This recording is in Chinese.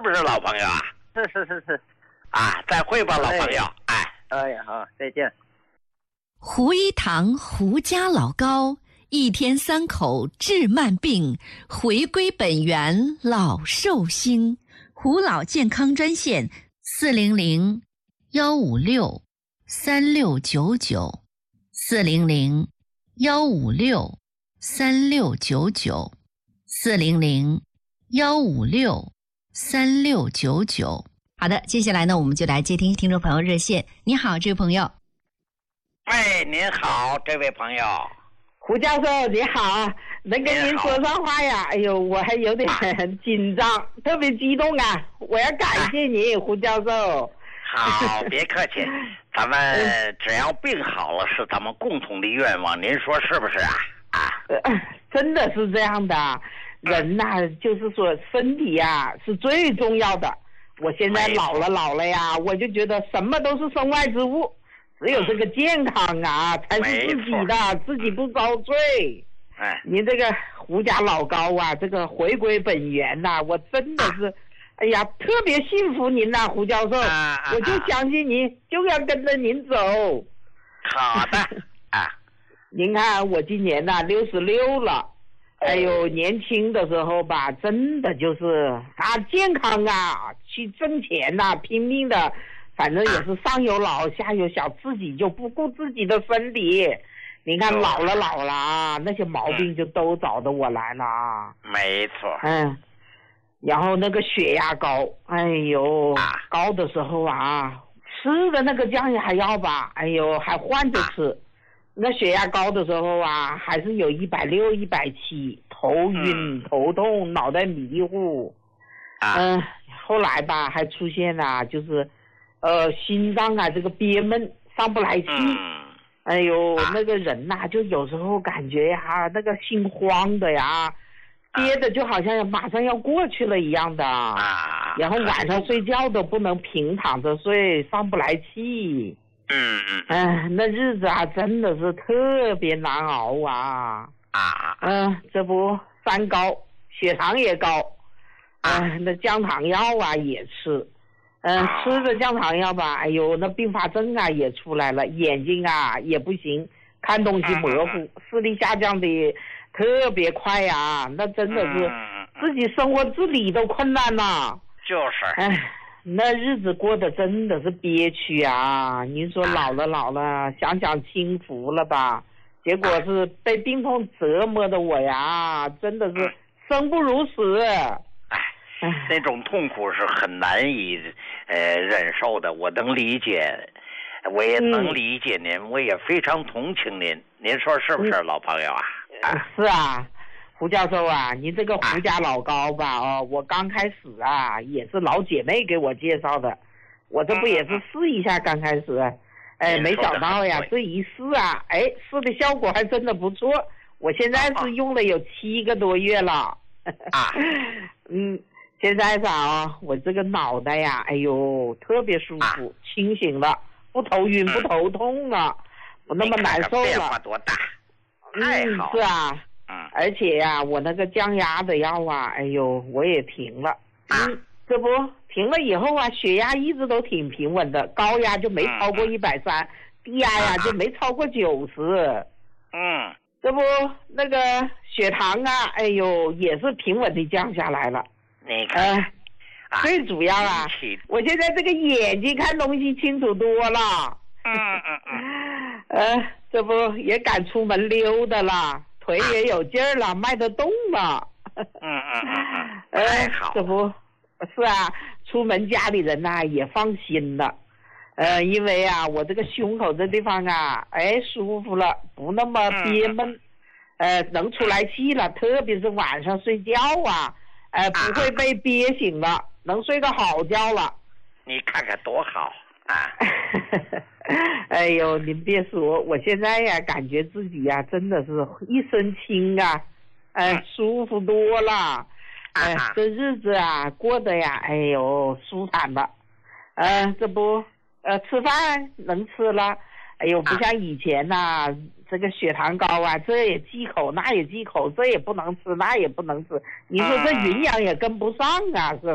不是老朋友啊？ 是。 啊，再会吧，老朋友。 哎呀，好，再见。 胡一堂胡家老高，一天3口治慢病，回归本源老寿星。胡老健康专线400-156-3699，400-156-3699。好的，接下来呢，我们就来接听听众朋友热线。你好，这位朋友。 喂，您好，这位朋友。 胡教授你好，能跟您说上话呀？哎呦，我还有点紧张，特别激动啊！我要感谢你，胡教授。 好，别客气，咱们只要病好了是咱们共同的愿望，您说是不是啊？ 真的是这样的，人呐，就是说身体呀是最重要的。我现在老了呀，我就觉得什么都是身外之物。只有这个健康啊，才是自己的，自己不遭罪。您这个胡家老高啊，这个回归本源呐，我真的是，哎呀，特别信服您呐，胡教授，我就相信您，就要跟着您走。 好的您看我今年呐66了，哎呦，年轻的时候吧，真的就是健康啊，去挣钱呐，拼命的。反正也是上有老下有小，自己就不顾自己的身体。你看老了啊，那些毛病就都找着我来了啊。 没错。 然后那个血压高，哎呦，高的时候啊，吃的那个降压药吧，哎呦，还换着吃。那血压高的时候啊，还是有160、170，头晕、头痛，脑袋迷糊。后来吧，还出现了就是心脏啊这个憋闷上不来气。哎呦，那个人呐，就有时候感觉呀，那个心慌的呀，憋的就好像马上要过去了一样的。然后晚上睡觉都不能平躺着睡，上不来气。那日子啊真的是特别难熬啊。这不三高，血糖也高。那降糖药啊也吃。吃着降糖药吧，哎呦，那并发症啊也出来了，眼睛啊也不行，看东西模糊，视力下降的特别快呀，那真的是自己生活自理都困难了。 就是。 那日子过得真的是憋屈啊！您说老了，想清福了吧？结果是被病痛折磨的我呀，真的是生不如死。 那种痛苦是很难以忍受的，我能理解，我也能理解您，我也非常同情您。您说是不是，老朋友啊？ 是啊，胡教授啊，您这个胡家老高吧，我刚开始啊也是老姐妹给我介绍的，我这不也是试一下刚开始，没想到呀，这一试啊，试的效果还真的不错，我现在是用了有7个多月了。现在我这个脑袋呀，哎呦，特别舒服，清醒了，不头晕，不头痛了，不那么难受了。 变化多大？太好。 是啊。而且呀，我那个降压的药啊，哎呦，我也停了。这不停了以后啊，血压一直都挺平稳的，高压就没超过130，低压呀就没超过90。这不那个血糖啊，哎呦，也是平稳的降下来了。 你看， 最主要啊，我现在这个眼睛看东西清楚多了。这不也敢出门溜达了，腿也有劲儿了，迈得动了。 好。 这不是啊，出门家里人呐也放心了。因为啊，我这个胸口这地方啊，舒服了，不那么憋闷，能出来气了，特别是晚上睡觉啊。不会被憋醒了，能睡个好觉了。 你看看多好啊！ 哎呦，您别说，我现在呀，感觉自己呀，真的是一身轻啊，舒服多了。这日子啊，过得呀，哎呦，舒坦了。这不，吃饭能吃了。哎呦，不像以前呐，这个血糖高啊，这也忌口，那也忌口，这也不能吃，那也不能吃。你说这营养也跟不上啊，是吧？